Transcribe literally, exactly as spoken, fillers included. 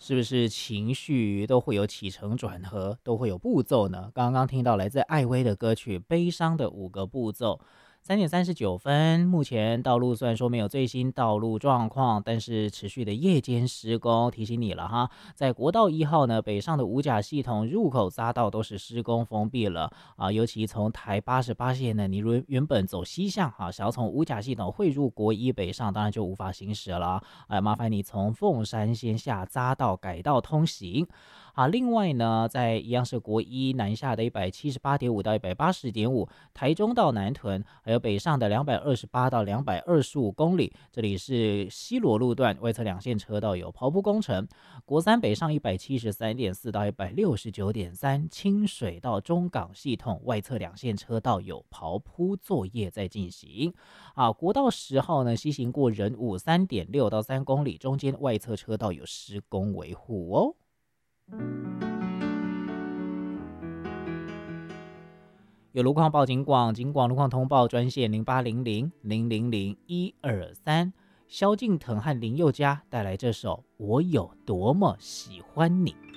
是不是情绪都会有起承转合，都会有步骤呢？刚刚听到来自艾薇的歌曲《悲伤的五个步骤》。三点三十九分，目前道路虽然说没有最新道路状况，但是持续的夜间施工，提醒你了哈，在国道一号呢北上的五甲系统入口匝道都是施工封闭了啊，尤其从台八十八线呢，你原原本走西向哈，想要从五甲系统汇入国一北上，当然就无法行驶了，哎，麻烦你从凤山先下匝道改道通行。啊，另外呢，在一样是国一南下的一百七十八点五到一百八十点五，台中到南屯，还有北上的两百二十八到两百二十五公里，这里是西螺路段外侧两线车道有刨铺工程。国三北上一百七十三点四到一百六十九点三，清水到中港系统外侧两线车道有刨铺作业在进行。啊，国道十号呢，西行过仁武三点六到三公里，中间外侧车道有施工维护哦。有路况报警广，警广路况通报专线零八零零零零零一二三。萧敬腾和林宥嘉带来这首《我有多么喜欢你》。